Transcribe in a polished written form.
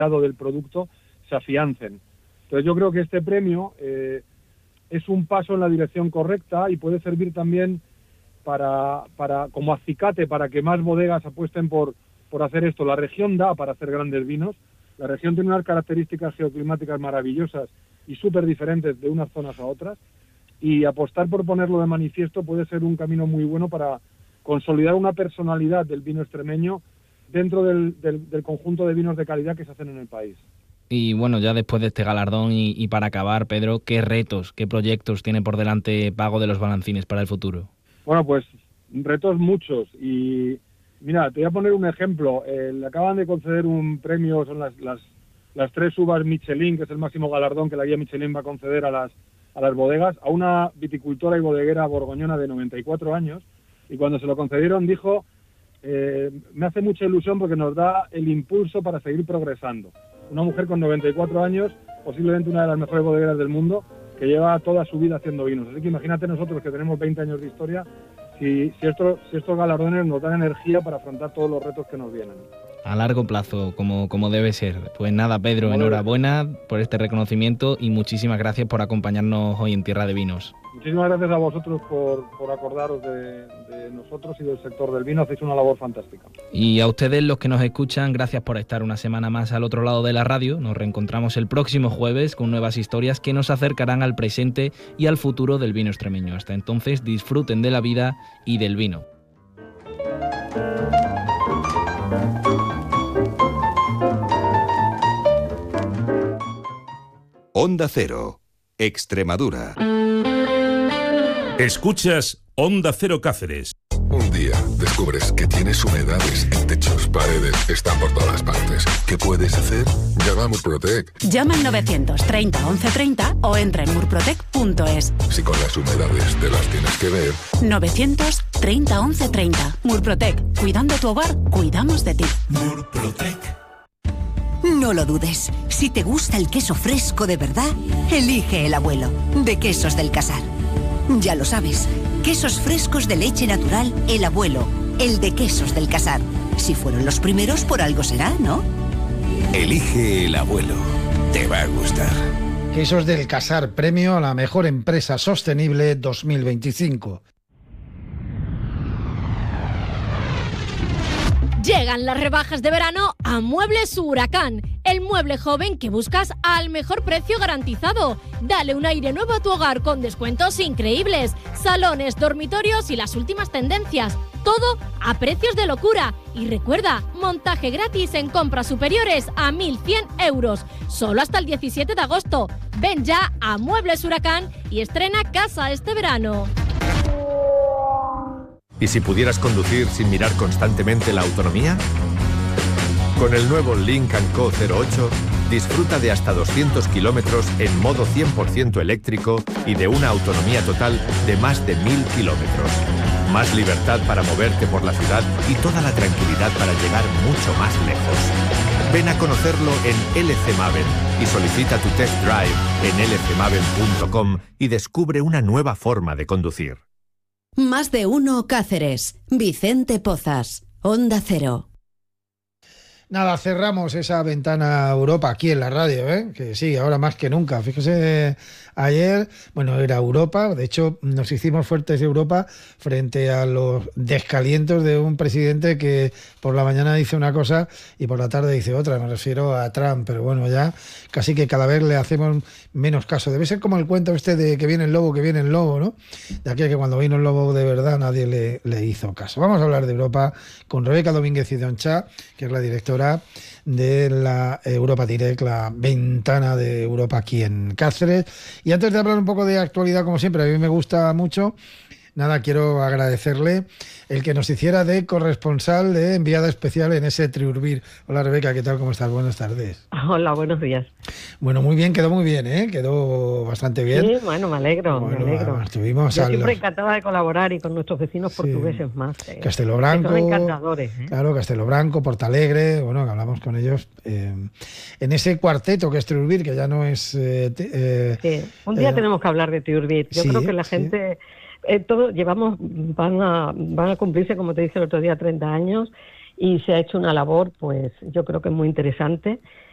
del producto se afiancen. Entonces yo creo que este premio es un paso en la dirección correcta y puede servir también para como acicate para que más bodegas apuesten por hacer esto. La región da para hacer grandes vinos. La región tiene unas características geoclimáticas maravillosas y súper diferentes de unas zonas a otras, y apostar por ponerlo de manifiesto puede ser un camino muy bueno para consolidar una personalidad del vino extremeño dentro del conjunto de vinos de calidad que se hacen en el país. Y bueno, ya después de este galardón y para acabar, Pedro, ¿qué retos, qué proyectos tiene por delante Pago de los Balancines para el futuro? Bueno, pues retos muchos, y mira, te voy a poner un ejemplo. Le acaban de conceder un premio, son las 3 uvas Michelin, que es el máximo galardón que la guía Michelin va a conceder a las bodegas, a una viticultora y bodeguera borgoñona de 94 años, y cuando se lo concedieron dijo: me hace mucha ilusión porque nos da el impulso para seguir progresando. Una mujer con 94 años, posiblemente una de las mejores bodegueras del mundo, que lleva toda su vida haciendo vinos. Así que imagínate nosotros que tenemos 20 años de historia, si estos galardones nos dan energía para afrontar todos los retos que nos vienen. A largo plazo, como debe ser. Pues nada, Pedro, enhorabuena por este reconocimiento y muchísimas gracias por acompañarnos hoy en Tierra de Vinos. Muchísimas gracias a vosotros por acordaros de nosotros y del sector del vino. Hacéis una labor fantástica. Y a ustedes, los que nos escuchan, gracias por estar una semana más al otro lado de la radio. Nos reencontramos el próximo jueves con nuevas historias que nos acercarán al presente y al futuro del vino extremeño. Hasta entonces, disfruten de la vida y del vino. Onda Cero, Extremadura. Escuchas Onda Cero Cáceres. Un día descubres que tienes humedades en techos, paredes, están por todas partes. ¿Qué puedes hacer? Llama a Murprotec. Llama al 930 1130 o entra en murprotec.es. Si con las humedades te las tienes que ver. 930 1130. Murprotec. Cuidando tu hogar, cuidamos de ti. Murprotec. No lo dudes. Si te gusta el queso fresco de verdad, elige El Abuelo, de Quesos del Casar. Ya lo sabes, quesos frescos de leche natural El Abuelo, el de Quesos del Casar. Si fueron los primeros, por algo será, ¿no? Elige El Abuelo. Te va a gustar. Quesos del Casar, premio a la mejor empresa sostenible 2025. Llegan las rebajas de verano a Muebles Huracán, el mueble joven que buscas al mejor precio garantizado. Dale un aire nuevo a tu hogar con descuentos increíbles, salones, dormitorios y las últimas tendencias. Todo a precios de locura. Y recuerda, montaje gratis en compras superiores a 1.100 euros, solo hasta el 17 de agosto. Ven ya a Muebles Huracán y estrena casa este verano. ¿Y si pudieras conducir sin mirar constantemente la autonomía? Con el nuevo Lynk & Co 08, disfruta de hasta 200 kilómetros en modo 100% eléctrico y de una autonomía total de más de 1.000 kilómetros. Más libertad para moverte por la ciudad y toda la tranquilidad para llegar mucho más lejos. Ven a conocerlo en LC Maven y solicita tu test drive en lcmaven.com y descubre una nueva forma de conducir. Más de uno Cáceres. Vicente Pozas. Onda Cero. Nada, cerramos esa ventana a Europa aquí en la radio, que sí, ahora más que nunca. Fíjese, ayer, bueno, era Europa, de hecho nos hicimos fuertes de Europa frente a los descalientos de un presidente que por la mañana dice una cosa y por la tarde dice otra, me refiero a Trump, pero bueno, ya casi que cada vez le hacemos menos caso. Debe ser como el cuento este de que viene el lobo, ¿no? De aquel que cuando vino el lobo de verdad nadie le hizo caso. Vamos a hablar de Europa con Rebeca Domínguez y Donchá, que es la directora de la Europa Direct, la ventana de Europa aquí en Cáceres. Y antes de hablar un poco de actualidad, como siempre, a mí me gusta mucho, nada, quiero agradecerle el que nos hiciera de corresponsal, de enviada especial en ese Triurbir. Hola Rebeca, ¿qué tal? ¿Cómo estás? Buenas tardes. Hola, buenos días. Bueno, muy bien, quedó muy bien, quedó bastante bien. Sí, bueno, me alegro. Estuvimos Yo siempre encantada de colaborar y con nuestros vecinos portugueses más. Castelo Branco. Son encantadores. Claro, Castelo Branco, Portalegre, bueno, que hablamos con ellos en ese cuarteto que es Triurbir, que ya no es... sí, un día tenemos que hablar de Triurbir. Yo creo que la gente... van a cumplirse, como te dije el otro día, 30 años y se ha hecho una labor, pues yo creo que muy interesante